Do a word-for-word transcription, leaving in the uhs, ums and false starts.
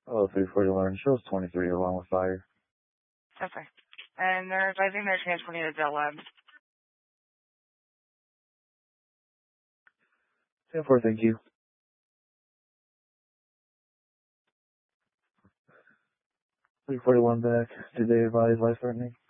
Oh, three forty-one shows twenty-three along with fire. Okay. And they're advising they're transporting to Del Lab. ten four, thank you. three forty-one back. Did they advise life threatening?